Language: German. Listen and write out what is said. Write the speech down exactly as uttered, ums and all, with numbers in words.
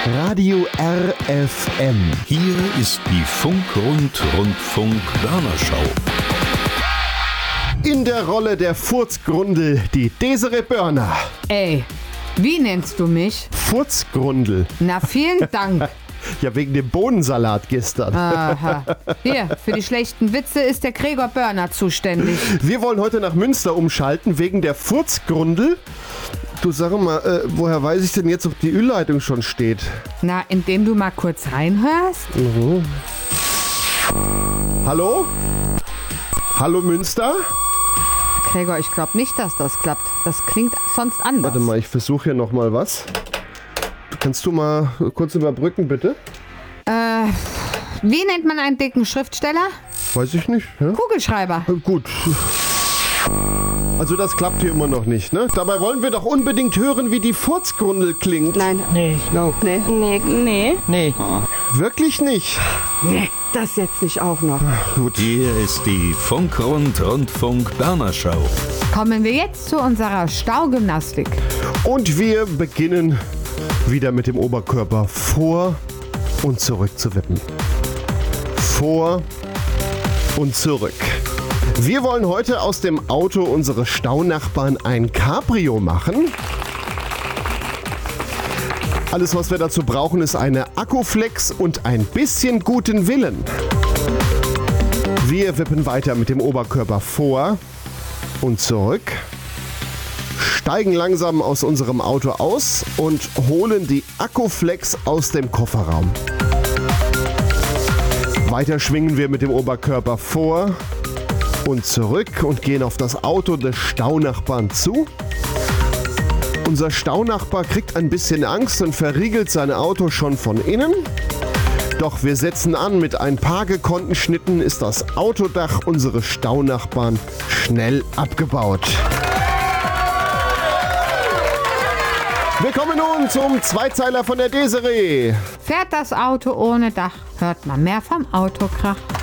Radio R F M. Hier ist die Funk-Rund-Rundfunk-Börnerschau. In der Rolle der Furzgrundel die Desiree Börner. Ey, wie nennst du mich? Furzgrundel. Na, vielen Dank. Ja, wegen dem Bohnensalat gestern. Aha. Hier, für die schlechten Witze ist der Gregor Börner zuständig. Wir wollen heute nach Münster umschalten wegen der Furzgrundel. Du, sag mal, äh, woher weiß ich denn jetzt, ob die Ölleitung schon steht? Na, indem du mal kurz reinhörst. Mhm. Hallo? Hallo Münster? Gregor, ich glaube nicht, dass das klappt. Das klingt sonst anders. Warte mal, ich versuche hier nochmal was. Kannst du mal kurz überbrücken, bitte? Äh, wie nennt man einen dicken Schriftsteller? Weiß ich nicht. Ja? Kugelschreiber. Äh, gut. Also das klappt hier immer noch nicht, ne? Dabei wollen wir doch unbedingt hören, wie die Furzgrundel klingt. Nein. Nee, no. Nee. Nee. Nee. Nee. Wirklich nicht? Nee, das jetzt nicht auch noch. Gut. Hier ist die Funk-Rund-Rundfunk-Börnerschau. Kommen wir jetzt zu unserer Staugymnastik. Und wir beginnen wieder mit dem Oberkörper vor und zurück zu wippen. Vor und zurück. Wir wollen heute aus dem Auto unseres Staunachbarn ein Cabrio machen. Alles, was wir dazu brauchen, ist eine Akkuflex und ein bisschen guten Willen. Wir wippen weiter mit dem Oberkörper vor und zurück, steigen langsam aus unserem Auto aus und holen die Akkuflex aus dem Kofferraum. Weiter schwingen wir mit dem Oberkörper vor und zurück und gehen auf das Auto des Staunachbarn zu. Unser Staunachbar kriegt ein bisschen Angst und verriegelt sein Auto schon von innen. Doch wir setzen an, mit ein paar gekonnten Schnitten ist das Autodach unseres Staunachbarn schnell abgebaut. Wir kommen nun zum Zweizeiler von der Desiree. Fährt das Auto ohne Dach, hört man mehr vom Autokrach.